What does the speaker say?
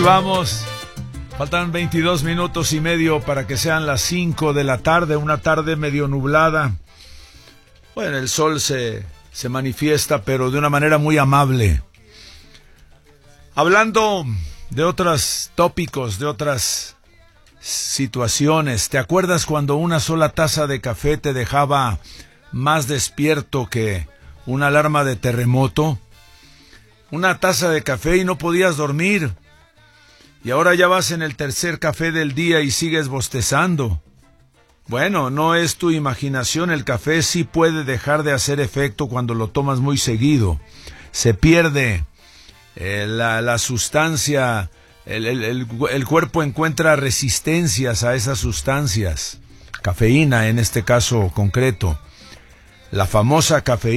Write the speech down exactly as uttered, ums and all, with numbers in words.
vamos. Faltan veintidós minutos y medio para que sean las cinco de la tarde, una tarde medio nublada. Bueno, el sol se, se manifiesta, pero de una manera muy amable. Hablando de otros tópicos, de otras situaciones, ¿te acuerdas cuando una sola taza de café te dejaba más despierto que una alarma de terremoto? Una taza de café y no podías dormir. Y ahora ya vas en el tercer café del día y sigues bostezando. Bueno, no es tu imaginación, el café sí puede dejar de hacer efecto cuando lo tomas muy seguido. Se pierde eh, la, la sustancia, el, el, el, el cuerpo encuentra resistencias a esas sustancias. Cafeína en este caso concreto. La famosa cafeína.